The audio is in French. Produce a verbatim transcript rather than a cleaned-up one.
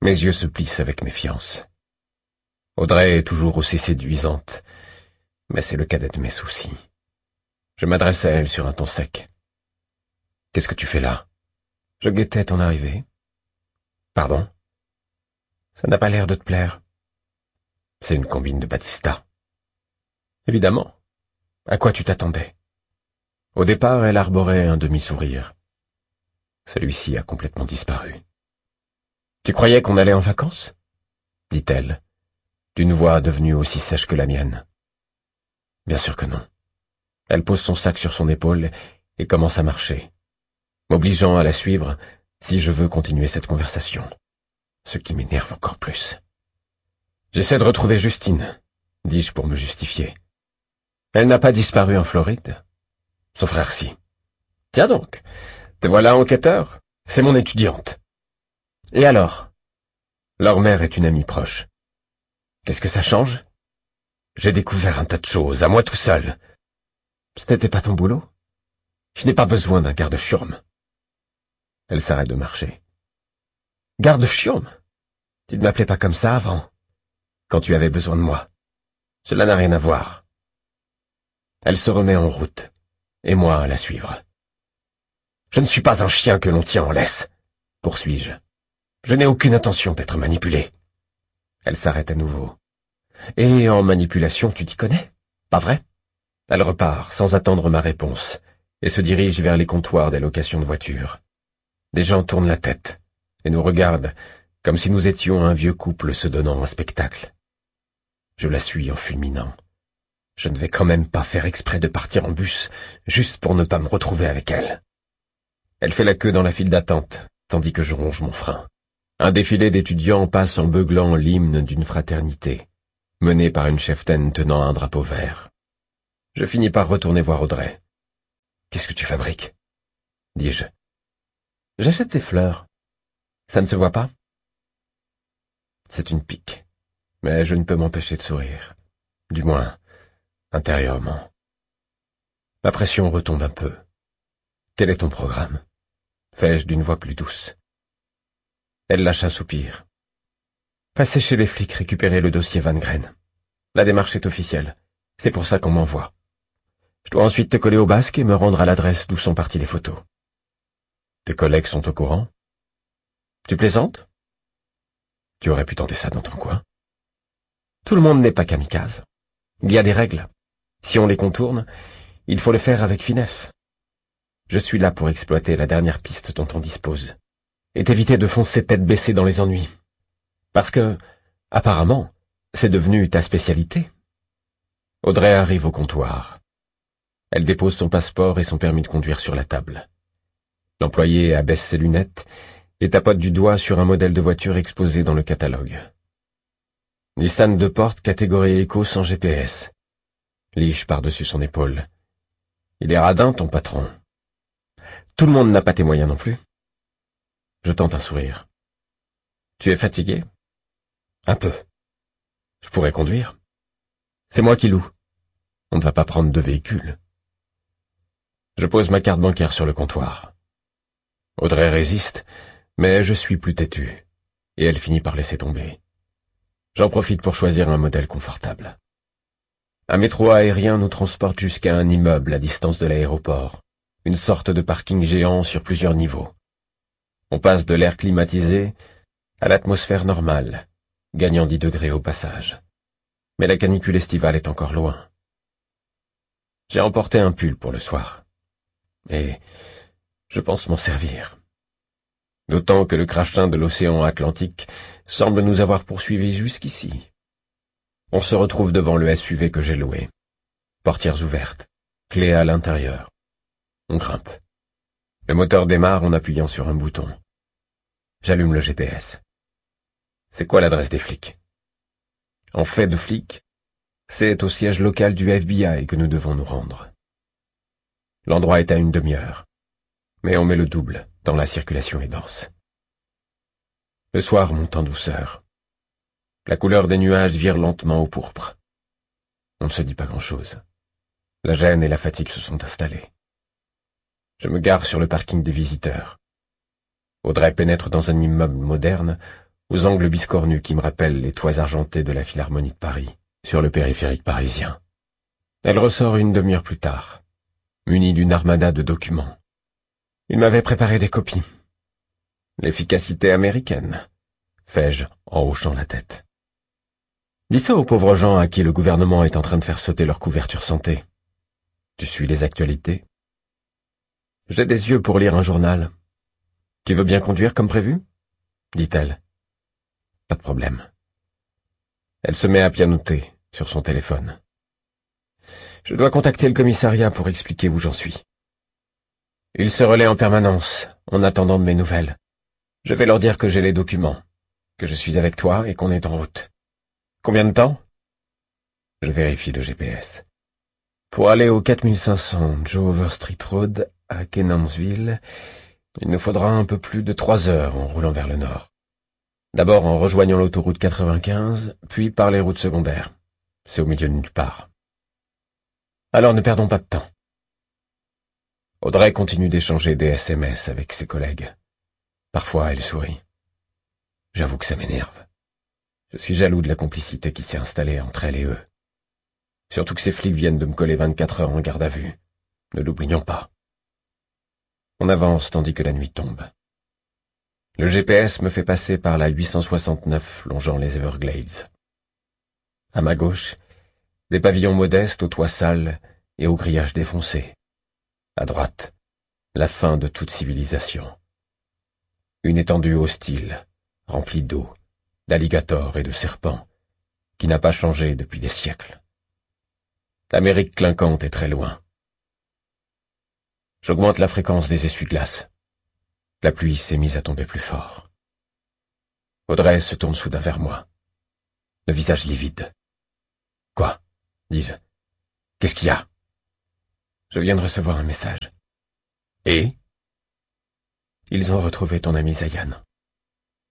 Mes yeux se plissent avec méfiance. Audrey est toujours aussi séduisante, mais c'est le cadet de mes soucis. Je m'adresse à elle sur un ton sec. « Qu'est-ce que tu fais là ?»« Je guettais ton arrivée. »« Pardon ?»« Ça n'a pas l'air de te plaire. »« C'est une combine de Batista. »« Évidemment. À quoi tu t'attendais ?» Au départ, elle arborait un demi-sourire. Celui-ci a complètement disparu. « Tu croyais qu'on allait en vacances ?» dit-elle, d'une voix devenue aussi sèche que la mienne. Bien sûr que non. Elle pose son sac sur son épaule et commence à marcher, m'obligeant à la suivre si je veux continuer cette conversation, ce qui m'énerve encore plus. J'essaie de retrouver Justine, dis-je pour me justifier. Elle n'a pas disparu en Floride. Son frère si. Tiens donc, te voilà enquêteur. C'est mon étudiante. Et alors? Leur mère est une amie proche. Qu'est-ce que ça change? J'ai découvert un tas de choses, à moi tout seul. Ce n'était pas ton boulot? Je n'ai pas besoin d'un garde-chiourme. Elle s'arrête de marcher. Garde-chiourme? Tu ne m'appelais pas comme ça avant, quand tu avais besoin de moi. Cela n'a rien à voir. Elle se remet en route, et moi à la suivre. Je ne suis pas un chien que l'on tient en laisse, poursuis-je. Je n'ai aucune intention d'être manipulé. Elle s'arrête à nouveau. Et en manipulation, tu t'y connais, pas vrai? Elle repart, sans attendre ma réponse, et se dirige vers les comptoirs des locations de voitures. Des gens tournent la tête, et nous regardent, comme si nous étions un vieux couple se donnant un spectacle. Je la suis en fulminant. Je ne vais quand même pas faire exprès de partir en bus, juste pour ne pas me retrouver avec elle. Elle fait la queue dans la file d'attente, tandis que je ronge mon frein. Un défilé d'étudiants passe en beuglant l'hymne d'une fraternité, mené par une cheftaine tenant un drapeau vert. Je finis par retourner voir Audrey. « Qu'est-ce que tu fabriques ?» dis-je. « J'achète des fleurs. Ça ne se voit pas ?» C'est une pique, mais je ne peux m'empêcher de sourire. Du moins, intérieurement. Ma pression retombe un peu. « Quel est ton programme ?» fais-je d'une voix plus douce. Elle lâche un soupir. « Passez chez les flics récupérer le dossier Van Gren. La démarche est officielle. C'est pour ça qu'on m'envoie. Je dois ensuite te coller au basque et me rendre à l'adresse d'où sont parties les photos. Tes collègues sont au courant? Tu plaisantes? Tu aurais pu tenter ça dans ton coin. Tout le monde n'est pas kamikaze. Il y a des règles. Si on les contourne, il faut le faire avec finesse. Je suis là pour exploiter la dernière piste dont on dispose, et t'éviter de foncer tête baissée dans les ennuis. Parce que, apparemment, c'est devenu ta spécialité. Audrey arrive au comptoir. Elle dépose son passeport et son permis de conduire sur la table. L'employé abaisse ses lunettes et tapote du doigt sur un modèle de voiture exposé dans le catalogue. Nissan deux portes catégorie éco sans G P S. Liche par-dessus son épaule. Il est radin, ton patron. Tout le monde n'a pas tes moyens non plus. Je tente un sourire. Tu es fatigué? Un peu. Je pourrais conduire. C'est moi qui loue. On ne va pas prendre deux véhicules. Je pose ma carte bancaire sur le comptoir. Audrey résiste, mais je suis plus têtu, et elle finit par laisser tomber. J'en profite pour choisir un modèle confortable. Un métro aérien nous transporte jusqu'à un immeuble à distance de l'aéroport, une sorte de parking géant sur plusieurs niveaux. On passe de l'air climatisé à l'atmosphère normale, gagnant dix degrés au passage. Mais la canicule estivale est encore loin. J'ai emporté un pull pour le soir, et je pense m'en servir. D'autant que le crachin de l'océan Atlantique semble nous avoir poursuivis jusqu'ici. On se retrouve devant le S U V que j'ai loué. Portières ouvertes, clé à l'intérieur. On grimpe. Le moteur démarre en appuyant sur un bouton. J'allume le G P S. C'est quoi l'adresse des flics? En fait de flics, c'est au siège local du F B I que nous devons nous rendre. L'endroit est à une demi-heure, mais on met le double tant la circulation est dense. Le soir monte en douceur. La couleur des nuages vire lentement au pourpre. On ne se dit pas grand-chose. La gêne et la fatigue se sont installées. Je me gare sur le parking des visiteurs. Audrey pénètre dans un immeuble moderne aux angles biscornus qui me rappellent les toits argentés de la Philharmonie de Paris, sur le périphérique parisien. Elle ressort une demi-heure plus tard, munie d'une armada de documents. Il m'avait préparé des copies. L'efficacité américaine, fais-je en hochant la tête. Dis ça aux pauvres gens à qui le gouvernement est en train de faire sauter leur couverture santé. Tu suis les actualités? J'ai des yeux pour lire un journal. Tu veux bien conduire comme prévu? Dit-elle. Pas de problème. Elle se met à pianoter sur son téléphone. Je dois contacter le commissariat pour expliquer où j'en suis. Ils se relaient en permanence, en attendant de mes nouvelles. Je vais leur dire que j'ai les documents, que je suis avec toi et qu'on est en route. Combien de temps? Je vérifie le G P S. Pour aller au quatre mille cinq cents Joe Overstreet Road à Kenansville, il nous faudra un peu plus de trois heures en roulant vers le nord. D'abord en rejoignant l'autoroute quatre-vingt-quinze, puis par les routes secondaires. C'est au milieu de nulle part. Alors ne perdons pas de temps. Audrey continue d'échanger des S M S avec ses collègues. Parfois, elle sourit. J'avoue que ça m'énerve. Je suis jaloux de la complicité qui s'est installée entre elle et eux. Surtout que ces flics viennent de me coller vingt-quatre heures en garde à vue. Ne l'oublions pas. On avance tandis que la nuit tombe. Le G P S me fait passer par la huit cent soixante-neuf longeant les Everglades. À ma gauche, des pavillons modestes aux toits sales et aux grillages défoncés. À droite, la fin de toute civilisation. Une étendue hostile, remplie d'eau, d'alligators et de serpents, qui n'a pas changé depuis des siècles. L'Amérique clinquante est très loin. J'augmente la fréquence des essuie-glaces. La pluie s'est mise à tomber plus fort. Audrey se tourne soudain vers moi, le visage livide. « Quoi ?» dis-je. « Qu'est-ce qu'il y a ?» Je viens de recevoir un message. « Et ?» Ils ont retrouvé ton ami Zayan.